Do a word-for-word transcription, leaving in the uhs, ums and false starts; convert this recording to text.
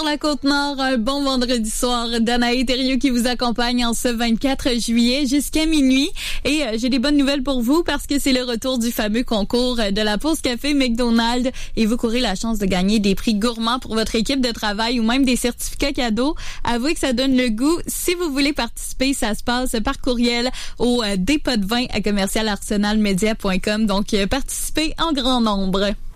la Côte-Nord, un bon vendredi soir. Danae Thériault qui vous accompagne en ce vingt-quatre juillet jusqu'à minuit. Et euh, j'ai des bonnes nouvelles pour vous parce que c'est le retour du fameux concours de la pause café McDonald's et vous courez la chance de gagner des prix gourmands pour votre équipe de travail ou même des certificats cadeaux. Avouez que ça donne le goût. Si vous voulez participer, ça se passe par courriel au euh, dépôt de vin à commercial arsenal media point com. Donc, euh, participez en grand nombre.